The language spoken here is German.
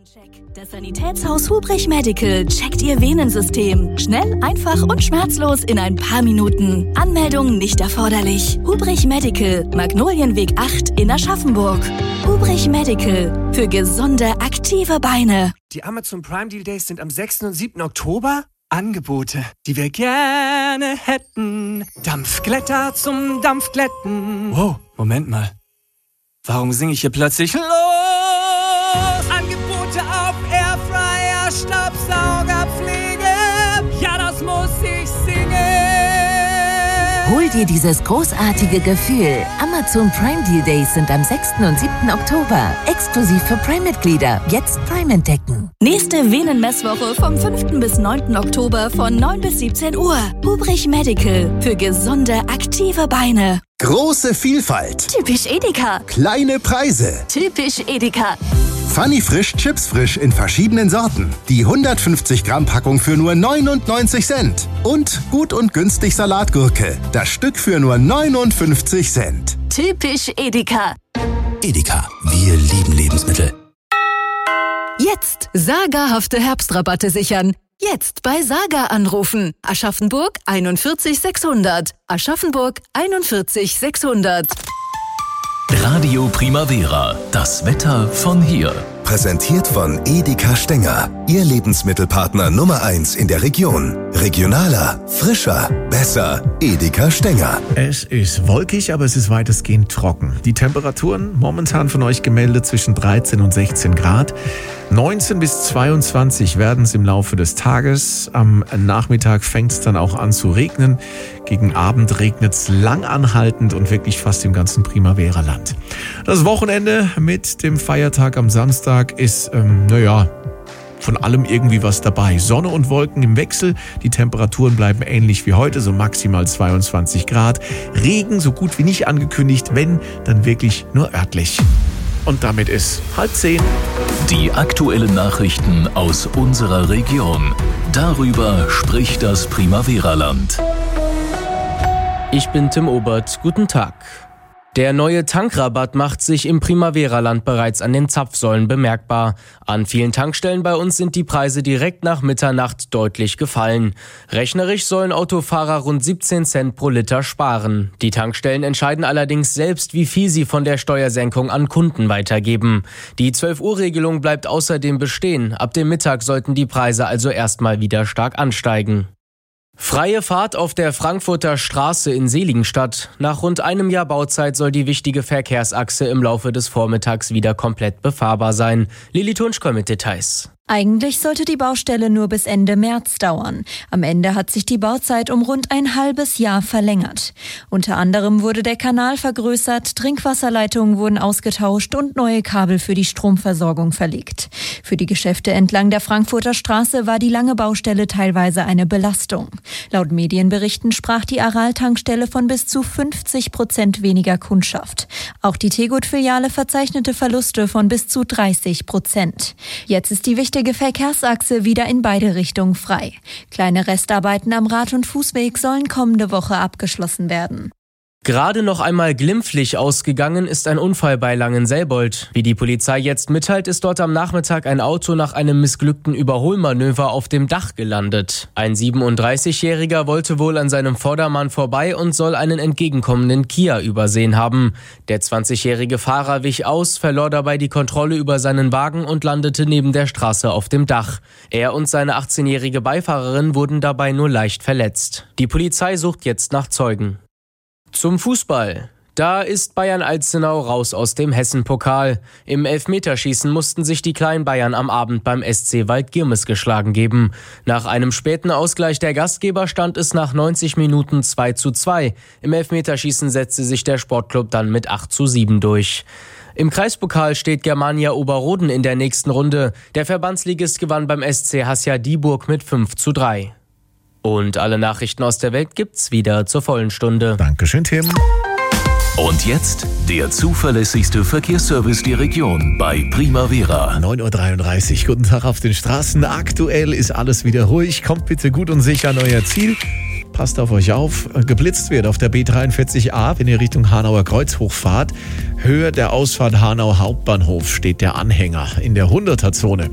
Das Sanitätshaus Hubrich Medical checkt Ihr Venensystem. Schnell, einfach und schmerzlos in ein paar Minuten. Anmeldung nicht erforderlich. Hubrich Medical, Magnolienweg 8 in Aschaffenburg. Hubrich Medical, für gesunde, aktive Beine. Die Amazon Prime Deal Days sind am 6. und 7. Oktober. Angebote, die wir gerne hätten. Dampfglätter zum Dampfglätten. Wow, Moment mal. Warum singe ich hier plötzlich los? Angebote auf Airfryer, Staubsaugerpflege. Ja, das muss ich singen. Hol dir dieses großartige Gefühl. Amazon Prime Deal Days sind am 6. und 7. Oktober. Exklusiv für Prime-Mitglieder. Jetzt Prime entdecken. Nächste Venenmesswoche vom 5. bis 9. Oktober von 9 bis 17 Uhr. Hubrich Medical, für gesunde, aktive Beine. Große Vielfalt. Typisch Edeka. Kleine Preise. Typisch Edeka. Funny Frisch, Chips frisch in verschiedenen Sorten. Die 150 Gramm Packung für nur 99 Cent. Und gut und günstig Salatgurke. Das Stück für nur 59 Cent. Typisch Edeka. Edeka, wir lieben Lebensmittel. Jetzt sagerhafte Herbstrabatte sichern. Jetzt bei Saga anrufen. Aschaffenburg 41 600. Aschaffenburg 41 600. Radio Primavera, das Wetter von hier. Präsentiert von Edeka Stenger. Ihr Lebensmittelpartner Nummer 1 in der Region. Regionaler, frischer, besser. Edeka Stenger. Es ist wolkig, aber es ist weitestgehend trocken. Die Temperaturen momentan von euch gemeldet zwischen 13 und 16 Grad. 19 bis 22 werden es im Laufe des Tages. Am Nachmittag fängt es dann auch an zu regnen. Gegen Abend regnet es lang anhaltend und wirklich fast im ganzen Primavera-Land. Das Wochenende mit dem Feiertag am Samstag ist, von allem irgendwie was dabei. Sonne und Wolken im Wechsel. Die Temperaturen bleiben ähnlich wie heute, so maximal 22 Grad. Regen so gut wie nicht angekündigt, wenn, dann wirklich nur örtlich. Und damit ist 9:30. Die aktuellen Nachrichten aus unserer Region. Darüber spricht das Primavera-Land. Ich bin Tim Obert. Guten Tag. Der neue Tankrabatt macht sich im Primavera-Land bereits an den Zapfsäulen bemerkbar. An vielen Tankstellen bei uns sind die Preise direkt nach Mitternacht deutlich gefallen. Rechnerisch sollen Autofahrer rund 17 Cent pro Liter sparen. Die Tankstellen entscheiden allerdings selbst, wie viel sie von der Steuersenkung an Kunden weitergeben. Die 12-Uhr-Regelung bleibt außerdem bestehen. Ab dem Mittag sollten die Preise also erstmal wieder stark ansteigen. Freie Fahrt auf der Frankfurter Straße in Seligenstadt. Nach rund einem Jahr Bauzeit soll die wichtige Verkehrsachse im Laufe des Vormittags wieder komplett befahrbar sein. Lili Tunschkoll mit Details. Eigentlich sollte die Baustelle nur bis Ende März dauern. Am Ende hat sich die Bauzeit um rund ein halbes Jahr verlängert. Unter anderem wurde der Kanal vergrößert, Trinkwasserleitungen wurden ausgetauscht und neue Kabel für die Stromversorgung verlegt. Für die Geschäfte entlang der Frankfurter Straße war die lange Baustelle teilweise eine Belastung. Laut Medienberichten sprach die Aral-Tankstelle von bis zu 50% weniger Kundschaft. Auch die Tegut-Filiale verzeichnete Verluste von bis zu 30%. Jetzt ist die wichtige Verkehrsachse wieder in beide Richtungen frei. Kleine Restarbeiten am Rad- und Fußweg sollen kommende Woche abgeschlossen werden. Gerade noch einmal glimpflich ausgegangen ist ein Unfall bei Langenselbold. Wie die Polizei jetzt mitteilt, ist dort am Nachmittag ein Auto nach einem missglückten Überholmanöver auf dem Dach gelandet. Ein 37-Jähriger wollte wohl an seinem Vordermann vorbei und soll einen entgegenkommenden Kia übersehen haben. Der 20-jährige Fahrer wich aus, verlor dabei die Kontrolle über seinen Wagen und landete neben der Straße auf dem Dach. Er und seine 18-jährige Beifahrerin wurden dabei nur leicht verletzt. Die Polizei sucht jetzt nach Zeugen. Zum Fußball. Da ist Bayern-Alzenau raus aus dem Hessen-Pokal. Im Elfmeterschießen mussten sich die kleinen Bayern am Abend beim SC Waldgirmes geschlagen geben. Nach einem späten Ausgleich der Gastgeber stand es nach 90 Minuten 2:2. Im Elfmeterschießen setzte sich der Sportclub dann mit 8:7 durch. Im Kreispokal steht Germania Oberroden in der nächsten Runde. Der Verbandsligist gewann beim SC Hassia Dieburg mit 5:3. Und alle Nachrichten aus der Welt gibt's wieder zur vollen Stunde. Dankeschön, Tim. Und jetzt der zuverlässigste Verkehrsservice der Region bei Primavera. 9:33 Uhr. Guten Tag auf den Straßen. Aktuell ist alles wieder ruhig. Kommt bitte gut und sicher an euer Ziel. Passt auf euch auf. Geblitzt wird auf der B43a, wenn ihr Richtung Hanauer Kreuz hochfahrt. Höhe der Ausfahrt Hanau Hauptbahnhof steht der Anhänger in der 100er-Zone.